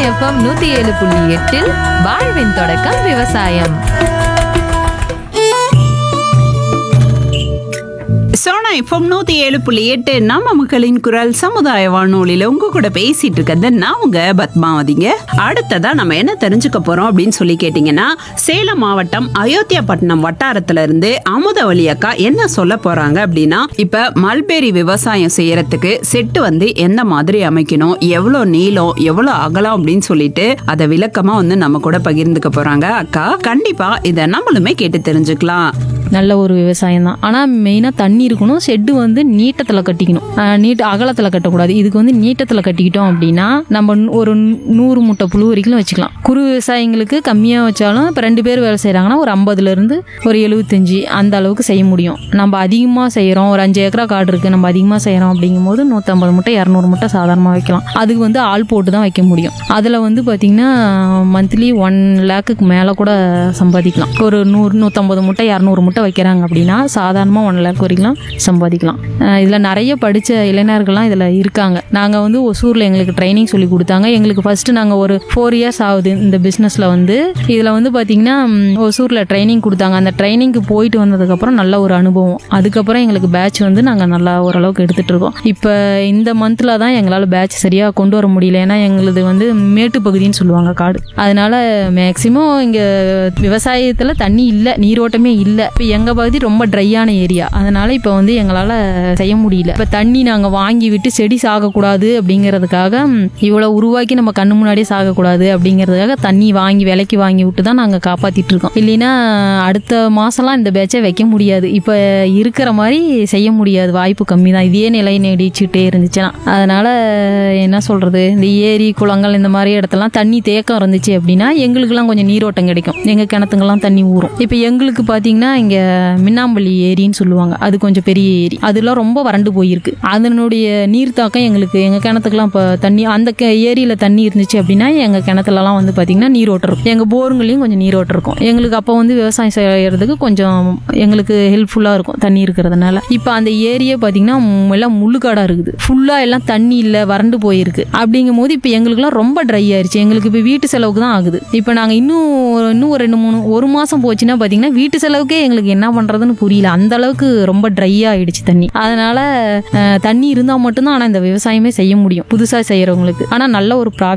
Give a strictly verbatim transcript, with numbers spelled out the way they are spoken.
FM நூத்தி ஏழு புள்ளி எட்டில் வாழ்வின் தொடக்கம் விவசாயம். சோனா எஃப்எம் நூத்தி ஏழு புள்ளி எட்டு நம்ம மக்களின் குரல் சமுதாய வானொலியில உங்க கூட பேசிட்டு இருக்கிறது நான் உங்க பத்மாவதிங்க. அடுத்ததா நம்ம என்ன தெரிஞ்சுக்க போறோம் அப்படின்னு சொல்லி கேட்டீங்கன்னா, சேலம் மாவட்டம் அயோத்தியாபட்டினம் வட்டாரத்துல இருந்து அமுதவள்ளி அக்கா என்ன சொல்ல போறாங்க அப்படின்னா, இப்ப மல்பெரி விவசாயம் செய்யறதுக்கு செட்டு வந்து எந்த மாதிரி அமைக்கணும், எவ்வளவு நீளம் எவ்வளவு அகலம் அப்படின்னு சொல்லிட்டு அதை விளக்கமா வந்து நம்ம கூட பகிர்ந்துக்க போறாங்க அக்கா. கண்டிப்பா இதை நம்மளுமே கேட்டு தெரிஞ்சுக்கலாம். நல்ல ஒரு விவசாயம் தான். ஆனால் மெயினாக தண்ணி இருக்கணும். ஷெட்டு வந்து நீட்டத்தில் கட்டிக்கணும், நீட்ட அகலத்தில் கட்டக்கூடாது. இதுக்கு வந்து நீட்டத்தில் கட்டிக்கிட்டோம் அப்படின்னா நம்ம ஒரு நூறு முட்டை புழு வரைக்கும் வச்சுக்கலாம். குறு விவசாயிங்களுக்கு கம்மியாக வச்சாலும் இப்போ ரெண்டு பேர் வேலை செய்கிறாங்கன்னா ஒரு ஐம்பதுலேருந்து ஒரு எழுபத்தஞ்சி அந்த அளவுக்கு செய்ய முடியும். நம்ம அதிகமாக செய்கிறோம், ஒரு அஞ்சு ஏக்கரா காடு இருக்குது, நம்ம அதிகமாக செய்கிறோம் அப்படிங்கும்போது நூற்றம்பது முட்டை இரநூறு முட்டை சாதாரணமாக வைக்கலாம். அதுக்கு வந்து ஆள் போட்டு தான் வைக்க முடியும். அதில் வந்து பார்த்திங்கன்னா மந்த்லி ஒன் லேக்குக்கு மேலே கூட சம்பாதிக்கலாம். ஒரு நூறு நூற்றம்பது முட்டை இரநூறு முட்டை வைக்கிறாங்க அப்படின்னா சாதாரணமாக ஒன் லேக் வரைக்கும் சம்பாதிக்கலாம். இதில் நிறைய படித்த இளைஞர்கள்லாம் இதில் இருக்காங்க. நாங்கள் வந்து ஒசூரில் எங்களுக்கு ட்ரைனிங் சொல்லி கொடுத்தாங்க. எங்களுக்கு ஃபஸ்ட்டு நாங்கள் ஒரு ஃபோர் இயர்ஸ் ஆகுது இந்த பிஸ்னஸில் வந்து. இதில் வந்து பார்த்திங்கன்னா ஒசூரில் ட்ரைனிங் கொடுத்தாங்க. அந்த ட்ரைனிங்க்கு போயிட்டு வந்ததுக்கப்புறம் நல்ல ஒரு அனுபவம். அதுக்கப்புறம் எங்களுக்கு பேட்ச் வந்து நாங்கள் நல்லா ஓரளவுக்கு எடுத்துகிட்டு இருக்கோம். இப்போ இந்த மந்தில் தான் எங்களால் பேட்ச் சரியாக கொண்டு வர முடியல. ஏன்னா எங்களுது வந்து மேட்டு பகுதின்னு சொல்லுவாங்க காடு. அதனால மேக்சிமம் இங்கே விவசாயத்தில் தண்ணி இல்லை, நீரோட்டமே இல்லை. இப்போ எங்கள் பகுதி ரொம்ப ட்ரையான ஏரியா, அதனால இப்போ வந்து எங்களால் செய்ய முடியல. இப்போ தண்ணி நாங்கள் வாங்கி விட்டு செடி சாகக்கூடாது அப்படிங்கிறதுக்காக, இவ்வளோ உருவாக்கி நம்ம கண்ணு முன்னாடியே சாகக்கூடாது அப்படிங்கிறதுக்காக தண்ணி வாங்கி விலைக்கு வாங்கி விட்டு தான் நாங்கள் காப்பாற்றிட்டு இருக்கோம். இல்லைன்னா அடுத்த மாதம்லாம் இந்த பேட்சை வைக்க முடியாது. இப்போ இருக்கிற மாதிரி செய்ய முடியாது, வாய்ப்பு கம்மி தான். இதே நிலை நீடிச்சுட்டே இருந்துச்சுன்னா. அதனால என்ன சொல்கிறது, இந்த ஏரி குளங்கள் இந்த மாதிரி இடத்துலாம் தண்ணி தேக்கம் இருந்துச்சு அப்படின்னா எங்களுக்கெல்லாம் கொஞ்சம் நீரோட்டம் கிடைக்கும். எங்கள் கிணத்துங்கெல்லாம் தண்ணி ஊறும். இப்போ எங்களுக்கு பார்த்தீங்கன்னா இங்கே மின்னாம்பள்ளி ஏரின்னு சொல்லுவாங்க, அது கொஞ்சம் பெரிய ஏரி. அதெல்லாம் ரொம்ப வறண்டு போயிருக்கு. அதனுடைய நீர் தாக்கம் எங்களுக்கு எங்கள் கிணத்துக்குலாம் இப்போ தண்ணி அந்த ஏரியில் தண்ணி இருந்துச்சு அப்படின்னா எங்கள் கிணத்துலலாம் வந்து பார்த்திங்கன்னா நீரோட்டம் இருக்கும். எங்கள் போருங்களையும் கொஞ்சம் நீரோட்டம் இருக்கும். எங்களுக்கு அப்போ வந்து விவசாயம் செய்யறதுக்கு கொஞ்சம் எங்களுக்கு ஹெல்ப்ஃபுல்லாக இருக்கும் தண்ணி இருக்கிறதுனால. இப்போ அந்த ஏரியை பார்த்திங்கன்னா எல்லாம் முள்ளுக்காடாக இருக்குது. ஃபுல்லாக எல்லாம் தண்ணி இல்லை, வறண்டு போயிருக்கு. அப்படிங்கும் போது இப்போ எங்களுக்குலாம் ரொம்ப ட்ரை ஆயிடுச்சு. எங்களுக்கு இப்போ வீட்டு செலவுக்கு தான் ஆகுது. இப்போ நாங்கள் இன்னும் இன்னும் ஒரு ரெண்டு மூணு ஒரு மாதம் போச்சுன்னா பார்த்திங்கன்னா வீட்டு செலவுக்கே எங்களுக்கு என்ன பண்ணுறதுன்னு புரியல. அந்த அளவுக்கு ரொம்ப ட்ரை ஆயிடுச்சு தண்ணி. அதனால தண்ணி இருந்தால் மட்டும்தான் ஆனால் இந்த விவசாயமே செய்ய முடியும் புதுசாக செய்கிறவங்களுக்கு. ஆனால் நல்ல ஒரு ப்ராஃபிட்